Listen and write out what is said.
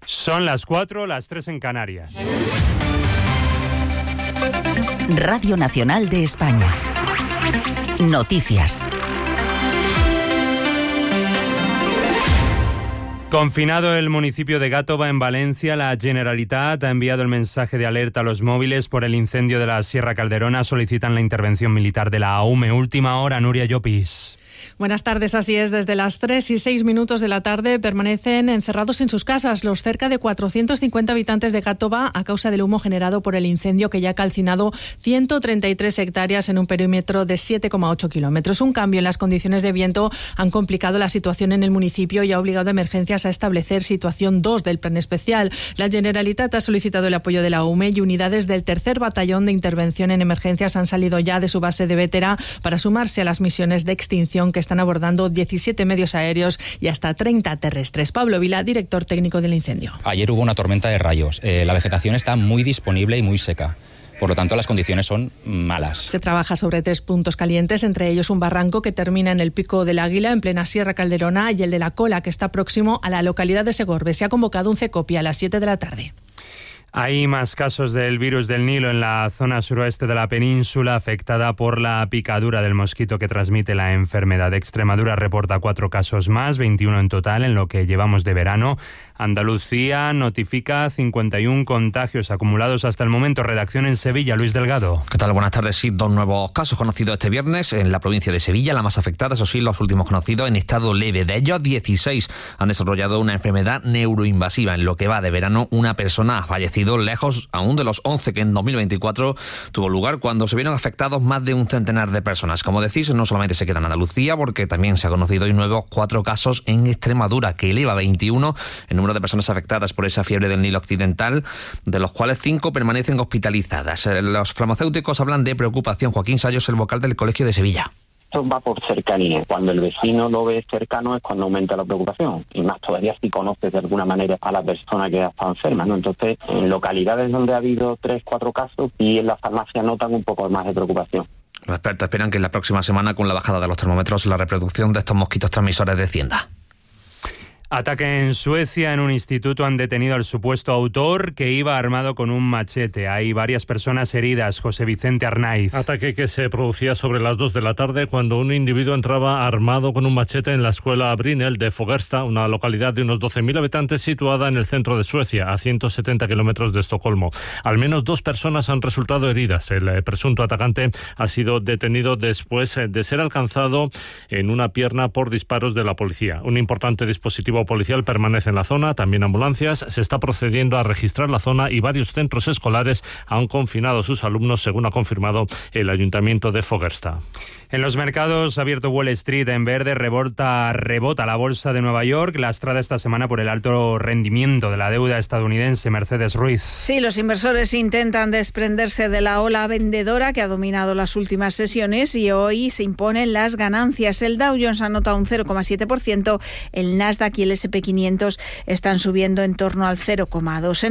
Son las 4, las 3 en Canarias. Radio Nacional de España. Noticias. Confinado el municipio de Gàtova, en Valencia, la Generalitat ha enviado el mensaje de alerta a los móviles por el incendio de la Sierra Calderona. Solicitan la intervención militar de la AUME. Última hora, Nuria Llopis. Buenas tardes, así es. Desde las 3:06 de la tarde permanecen encerrados en sus casas los cerca de 450 habitantes de Gàtova a causa del humo generado por el incendio que ya ha calcinado 133 hectáreas en un perímetro de 7,8 kilómetros. Un cambio en las condiciones de viento han complicado la situación en el municipio y ha obligado a Emergencias a establecer situación 2 del plan especial. La Generalitat ha solicitado el apoyo de la UME y unidades del 3er Batallón de Intervención en Emergencias han salido ya de su base de Bétera para sumarse a las misiones de extinción que están abordando 17 medios aéreos y hasta 30 terrestres. Pablo Vila, director técnico del incendio. Ayer hubo una tormenta de rayos. La vegetación está muy disponible y muy seca. Por lo tanto, las condiciones son malas. Se trabaja sobre 3 puntos calientes, entre ellos un barranco que termina en el Pico del Águila, en plena Sierra Calderona, y el de la Cola, que está próximo a la localidad de Segorbe. Se ha convocado un CECOPI a las 7 de la tarde. Hay más casos del virus del Nilo en la zona suroeste de la península, afectada por la picadura del mosquito que transmite la enfermedad. Extremadura reporta 4 casos más, 21 en total en lo que llevamos de verano. Andalucía notifica 51 contagios acumulados hasta el momento. Redacción en Sevilla, Luis Delgado. ¿Qué tal? Buenas tardes. Sí, 2 nuevos casos conocidos este viernes en la provincia de Sevilla, la más afectada, eso sí, los últimos conocidos en estado leve. De ellos, 16 han desarrollado una enfermedad neuroinvasiva. En lo que va de verano, una persona ha fallecido, lejos aún de los 11 que en 2024 tuvo lugar, cuando se vieron afectados más de un centenar de personas. Como decís, no solamente se queda en Andalucía, porque también se ha conocido hoy nuevos 4 casos en Extremadura, que eleva a 21 el número de personas afectadas por esa fiebre del Nilo occidental, de los cuales 5 permanecen hospitalizadas. Los farmacéuticos hablan de preocupación. Joaquín Sayos, el vocal del Colegio de Sevilla. Esto va por cercanía. Cuando el vecino lo ve cercano es cuando aumenta la preocupación. Y más todavía si conoces de alguna manera a la persona que está enferma, ¿no? Entonces, en localidades donde ha habido 3, 4 casos, y en las farmacias notan un poco más de preocupación. Los expertos esperan que en la próxima semana, con la bajada de los termómetros, la reproducción de estos mosquitos transmisores descienda. Ataque en Suecia. En un instituto han detenido al supuesto autor, que iba armado con un machete. Hay varias personas heridas. José Vicente Arnaiz. Ataque que se producía sobre las 2 de la tarde cuando un individuo entraba armado con un machete en la escuela Brinel de Fogersta, una localidad de unos 12.000 habitantes situada en el centro de Suecia, a 170 kilómetros de Estocolmo. Al menos 2 personas han resultado heridas. El presunto atacante ha sido detenido después de ser alcanzado en una pierna por disparos de la policía. Un importante dispositivo policial permanece en la zona, también ambulancias. Se está procediendo a registrar la zona y varios centros escolares han confinado a sus alumnos, según ha confirmado el Ayuntamiento de Fogersta. En los mercados, ha abierto Wall Street en verde, rebota la bolsa de Nueva York, lastrada esta semana por el alto rendimiento de la deuda estadounidense. Mercedes Ruiz. Sí, los inversores intentan desprenderse de la ola vendedora que ha dominado las últimas sesiones y hoy se imponen las ganancias. El Dow Jones anota un 0,7%, el Nasdaq y el S&P 500 están subiendo en torno al 0,2%.